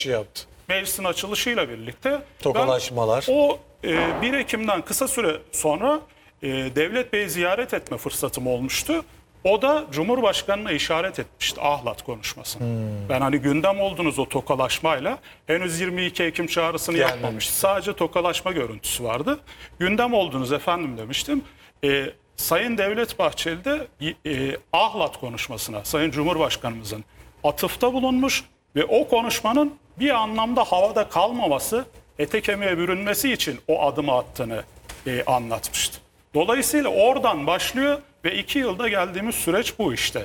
yaptı. Meclisin açılışıyla birlikte Tokalaşmalar. o 1 Ekim'den kısa süre sonra Devlet Bey'i ziyaret etme fırsatım olmuştu. O da Cumhurbaşkanı'na işaret etmişti ahlat konuşmasını. Ben hani gündem oldunuz o tokalaşmayla. Henüz 22 Ekim çağrısını yapmamıştı. Sadece tokalaşma görüntüsü vardı. Gündem oldunuz efendim demiştim. Sayın Devlet Bahçeli de ahlat konuşmasına Sayın Cumhurbaşkanımızın atıfta bulunmuş ve o konuşmanın bir anlamda havada kalmaması, ete kemiğe bürünmesi için o adımı attığını anlatmıştı. Dolayısıyla oradan başlıyor ve 2 yılda geldiğimiz süreç bu işte.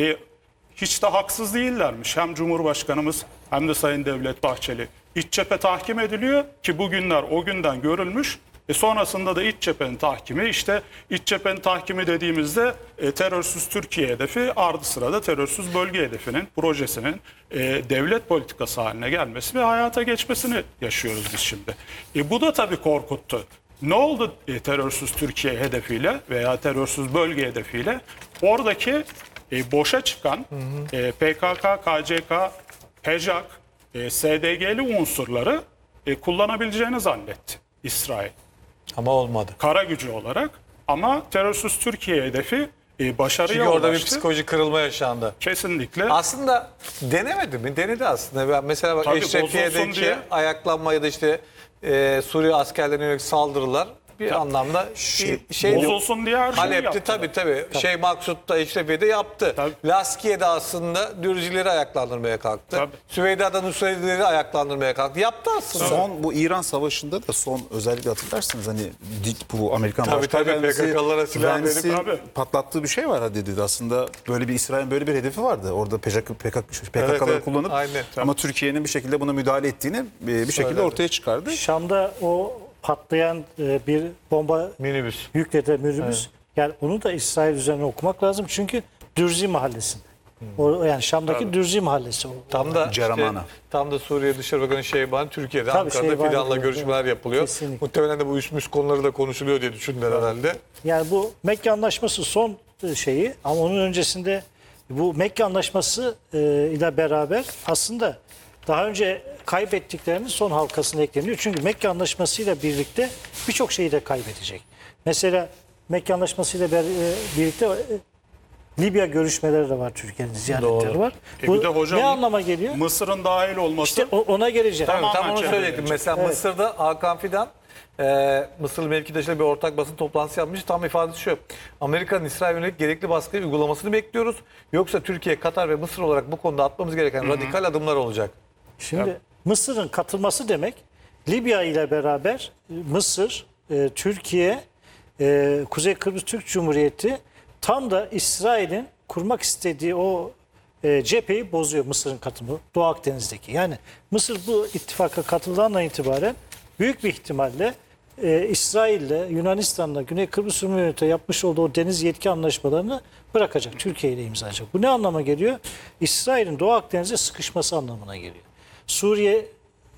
Hiç de haksız değillermiş hem Cumhurbaşkanımız hem de Sayın Devlet Bahçeli. İç cephe tahkim ediliyor ki bugünler o günden görülmüş. Sonrasında da iç cephenin tahkimi, işte iç cephenin tahkimi dediğimizde terörsüz Türkiye hedefi, ardı sırada terörsüz bölge hedefinin, projesinin devlet politikası haline gelmesi ve hayata geçmesini yaşıyoruz biz şimdi. Bu da tabii korkuttu. Ne oldu terörsüz Türkiye hedefiyle veya terörsüz bölge hedefiyle? Oradaki boşa çıkan PKK, KCK, PJAK, SDG'li unsurları kullanabileceğini zannetti İsrail. Ama olmadı. Kara gücü olarak, ama terörsüz Türkiye hedefi başarıya Çünkü orada bir ulaştı. psikolojik kırılma yaşandı. Kesinlikle. Aslında denemedi mi? Denedi aslında. Ben mesela bak Tabii, Eşrefiye'deki bozulsun diye. ayaklanma ya da işte Suriye askerlerine yönelik saldırılar bir anlamda Bozulsun diye her şeyi Halep'te yaptılar. tabii. Şey Maksut da Eşrefiye'de yaptı. Tabii. Laskiye'de aslında Dürzileri ayaklandırmaya kalktı. Tabii. Süveyda'da Nusayrileri ayaklandırmaya kalktı. Yaptı aslında. Son bu İran Savaşı'nda da son özellikle hatırlarsınız hani bu Amerikan Tabii, PKK'lara silah verip tabii. patlattığı bir şey var hadi dedi. Aslında böyle bir İsrail'in böyle bir hedefi vardı. Orada PKK'ları Evet. kullanıp Aynen. ama Türkiye'nin bir şekilde buna müdahale ettiğini bir şekilde ortaya çıkardı. Şam'da o patlayan bir bomba Minibüs. yükleten minibüs. Yani onu da İsrail üzerine okumak lazım. Çünkü Dürzi mahallesinde. Yani Şam'daki Dürzi mahallesi. Tam da Ceramana. tam da Suriye Dışişleri Bakanı Şeyban Türkiye'de Tabii, Ankara'da Şeyban Fidan'la diyor, görüşmeler evet. yapılıyor. Kesinlikle. Muhtemelen de bu üst konuları da konuşuluyor diye düşündüler herhalde. Yani bu Mekke Anlaşması son şeyi, ama onun öncesinde bu Mekke Anlaşması ile beraber aslında daha önce kaybettiklerinin son halkasına ekleniyor. Çünkü Mekke Anlaşması ile birlikte birçok şeyi de kaybedecek. Mesela Mekke Anlaşması ile birlikte Libya görüşmeleri de var, Türkiye'nin ziyaretleri Doğru. var. Bir Bu de hocam, ne anlama geliyor? Mısır'ın dahil olması. İşte ona geleceğim. Tam Tamamen onu çevreye söyledim. gelecek. Mesela Evet. Mısır'da Hakan Fidan Mısırlı mevkidaşıyla bir ortak basın toplantısı yapmış. Tam ifadesi şu: Amerika'nın İsrail yönelik gerekli baskıyı uygulamasını bekliyoruz. Yoksa Türkiye, Katar ve Mısır olarak bu konuda atmamız gereken radikal adımlar olacak. Şimdi Mısır'ın katılması demek, Libya ile beraber Mısır, Türkiye, Kuzey Kıbrıs Türk Cumhuriyeti tam da İsrail'in kurmak istediği o cepheyi bozuyor, Mısır'ın katılımı Doğu Akdeniz'deki. Yani Mısır bu ittifaka katıldığından itibaren büyük bir ihtimalle İsrail'le, Yunanistan'la, Güney Kıbrıs Rum Cumhuriyeti'yle yapmış olduğu o deniz yetki anlaşmalarını bırakacak. Türkiye ile imzalayacak. Bu ne anlama geliyor? İsrail'in Doğu Akdeniz'e sıkışması anlamına geliyor. Suriye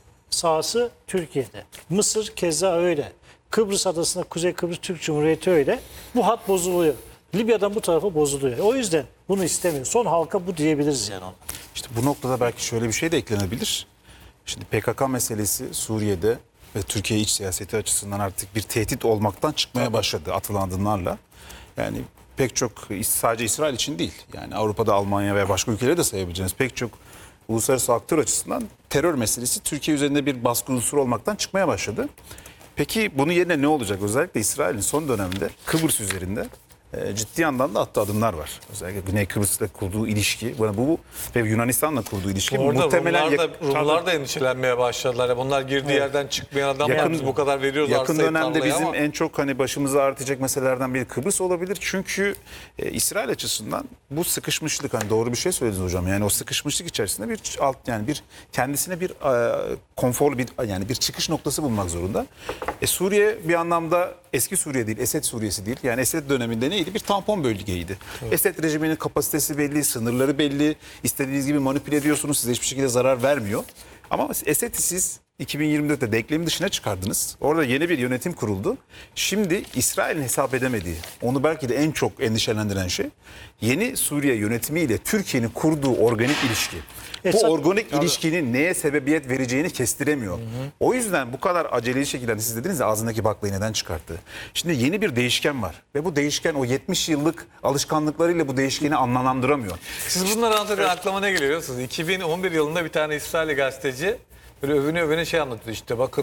sahası Türkiye'de. Mısır keza öyle. Kıbrıs adasında Kuzey Kıbrıs Türk Cumhuriyeti öyle. Bu hat bozuluyor. Libya'dan bu tarafa bozuluyor. O yüzden bunu istemiyor. Son halka bu diyebiliriz yani ona. İşte bu noktada belki şöyle bir şey de eklenebilir. Şimdi PKK meselesi Suriye'de ve Türkiye iç siyaseti açısından artık bir tehdit olmaktan çıkmaya başladı atılan adımlarla. Yani pek çok, sadece İsrail için değil, yani Avrupa'da Almanya ve başka ülkeleri de sayabileceğiniz pek çok uluslararası aktör açısından terör meselesi Türkiye üzerinde bir baskı unsuru olmaktan çıkmaya başladı. Peki bunun yerine ne olacak? Özellikle İsrail'in son dönemde Kıbrıs üzerinde ciddi anlamda attığı adımlar var. Özellikle Güney Kıbrıs'la kurduğu ilişki, bu ve Yunanistan'la kurduğu ilişki Orada muhtemelen Rumlar da endişelenmeye başladılar. Yani bunlar girdiği yerden çıkmayan adam var. Biz bu kadar veriyoruz. Yakın arsayı dönemde tarlaya bizim ama en çok başımızı ağrıtacak meselelerden biri Kıbrıs olabilir. Çünkü İsrail açısından bu sıkışmışlık, doğru bir şey söylediniz hocam. Yani o sıkışmışlık içerisinde bir kendisine bir konforlu bir çıkış noktası bulmak zorunda. Suriye bir anlamda eski Suriye değil, Esed Suriyesi değil. Yani Esed döneminde neydi? Bir tampon bölgeydi. Evet. Esed rejiminin kapasitesi belli, sınırları belli. İstediğiniz gibi manipüle ediyorsunuz. Size hiçbir şekilde zarar vermiyor. Ama Esed'i siz 2024'te denklemi dışına çıkardınız. Orada yeni bir yönetim kuruldu. Şimdi İsrail'in hesap edemediği, onu belki de en çok endişelendiren şey, yeni Suriye yönetimiyle Türkiye'nin kurduğu organik ilişki. Bu organik ilişkinin neye sebebiyet vereceğini kestiremiyor. O yüzden bu kadar aceleli şekilde, hani siz dediniz ya, ağzındaki baklayı neden çıkarttı. Şimdi yeni bir değişken var ve bu değişken o 70 yıllık alışkanlıklarıyla bu değişkeni anlamlandıramıyor. Siz bunları anlatırken aklıma ne geliyor biliyor musunuz? 2011 yılında bir tane İsrailli gazeteci böyle övüne şey anlatıyor. İşte bakın